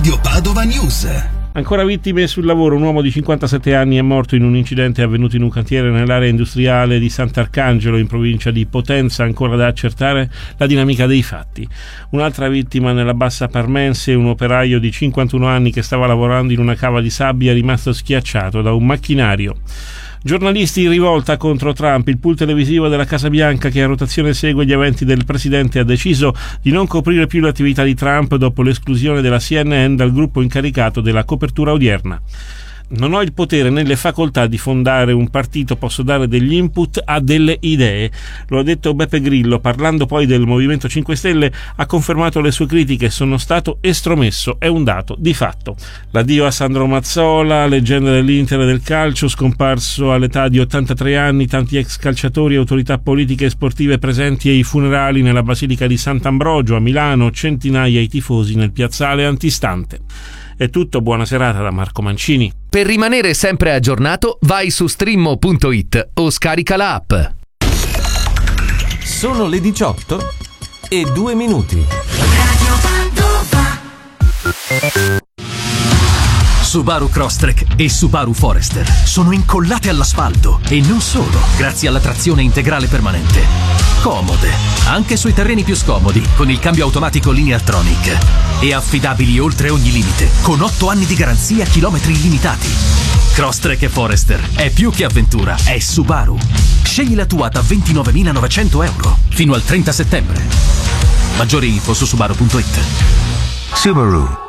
Radio Padova News. Ancora vittime sul lavoro. Un uomo di 57 anni è morto in un incidente avvenuto in un cantiere nell'area industriale di Sant'Arcangelo, in provincia di Potenza. Ancora da accertare la dinamica dei fatti. Un'altra vittima nella Bassa Parmense, un operaio di 51 anni che stava lavorando in una cava di sabbia è rimasto schiacciato da un macchinario. Giornalisti in rivolta contro Trump. Il pool televisivo della Casa Bianca, che a rotazione segue gli eventi del presidente, ha deciso di non coprire più l'attività di Trump dopo l'esclusione della CNN dal gruppo incaricato della copertura odierna. Non ho il potere né le facoltà di fondare un partito, posso dare degli input a delle idee. Lo ha detto Beppe Grillo. Parlando poi del Movimento 5 Stelle, ha confermato le sue critiche: sono stato estromesso, è un dato di fatto. L'addio a Sandro Mazzola, leggenda dell'Inter e del calcio, scomparso all'età di 83 anni, tanti ex calciatori e autorità politiche e sportive presenti ai funerali nella Basilica di Sant'Ambrogio a Milano, centinaia i tifosi nel piazzale antistante. È tutto, buona serata da Marco Mancini. Per rimanere sempre aggiornato, vai su streammo.it o scarica la app. Sono le 18:02. Subaru Crosstrek e Subaru Forester sono incollate all'asfalto, e non solo, grazie alla trazione integrale permanente. Comode, anche sui terreni più scomodi, con il cambio automatico Lineartronic. E affidabili oltre ogni limite, con 8 anni di garanzia, chilometri illimitati. Crosstrek e Forester è più che avventura, è Subaru. Scegli la tua da 29.900 euro fino al 30 settembre. Maggiori info su Subaru.it. Subaru.